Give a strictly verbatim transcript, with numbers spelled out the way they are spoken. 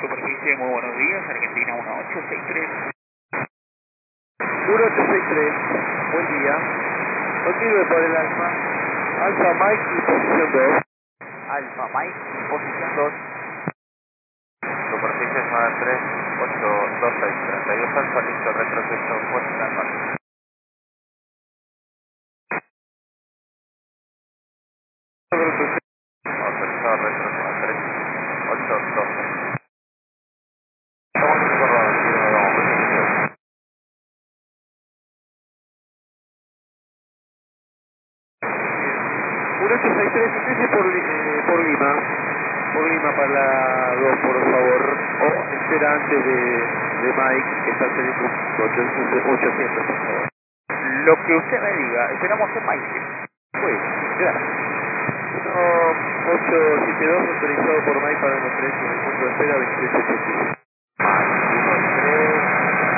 Superficie, muy buenos días, Argentina uno ocho seis tres. uno ocho seis tres, buen día. Continúe por el Alfa. Alfa Mike y posición dos. Alfa Mike, posición dos. Superficie nueve tres ocho dos seis treinta y dos Alfa, listo, retroceso, puesta en marcha. Autorizado retroceso a tres ocho dos seis. Estamos en correo, vamos, uno ocho seis tres, ingrese por, Li- eh, por Lima. Por Lima para la dos, por favor. O espera antes de, de Mike, que está saliendo ochocientos, por favor. Lo que usted me diga, esperamos en Mike. Pues, gracias. uno ocho siete dos, autorizado por Mike para uno tres, en el punto de espera veintiocho ochenta y seis.